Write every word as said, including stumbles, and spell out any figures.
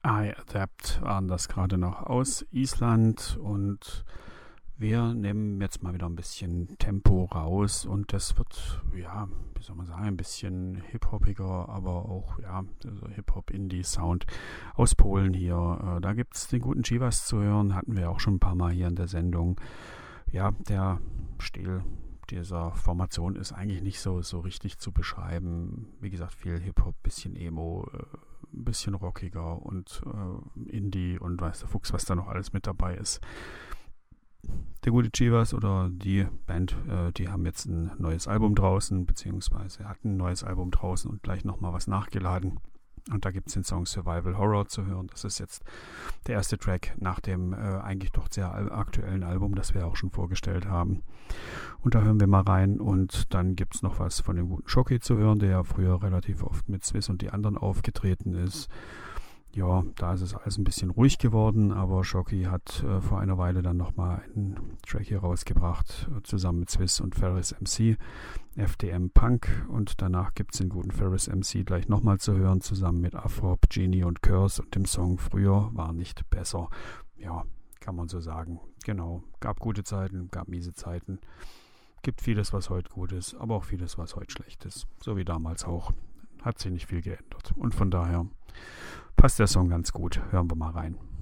I Adapt waren das gerade noch aus Island und wir nehmen jetzt mal wieder ein bisschen Tempo raus und das wird, ja, wie soll man sagen, ein bisschen hip-hoppiger, aber auch, ja, also Hip-Hop-Indie-Sound aus Polen hier. Da gibt es den guten Chivas zu hören, hatten wir auch schon ein paar Mal hier in der Sendung. Ja, der Stil dieser Formation ist eigentlich nicht so, so richtig zu beschreiben. Wie gesagt, viel Hip-Hop, bisschen Emo, ein bisschen rockiger und äh, Indie und weiß der Fuchs, was da noch alles mit dabei ist. Der gute Chivas oder die Band, äh, die haben jetzt ein neues Album draußen, beziehungsweise hatten ein neues Album draußen und gleich nochmal was nachgeladen. Und da gibt es den Song Survival Horror zu hören. Das ist jetzt der erste Track nach dem äh, eigentlich doch sehr aktuellen Album, das wir auch schon vorgestellt haben. Und da hören wir mal rein und dann gibt es noch was von dem guten Shocky zu hören, der ja früher relativ oft mit Swiss und die anderen aufgetreten ist. Ja, da ist es alles ein bisschen ruhig geworden, aber Shocky hat äh, vor einer Weile dann nochmal einen Track hier rausgebracht, äh, zusammen mit Swiss und Ferris M C, F D M Punk, und danach gibt es den guten Ferris M C gleich nochmal zu hören, zusammen mit Afrop, Genie und Curse und dem Song Früher war nicht besser. Ja, kann man so sagen. Genau, gab gute Zeiten, gab miese Zeiten. Gibt vieles, was heute gut ist, aber auch vieles, was heute schlecht ist. So wie damals auch. Hat sich nicht viel geändert. Und von daher passt der Song ganz gut. Hören wir mal rein.